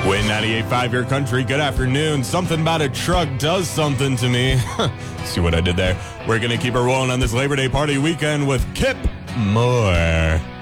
Win 98.5 Your Country. Good afternoon. Something about a truck does something to me. See what I did there? We're going to keep it rolling on this Labor Day party weekend with Kip Moore.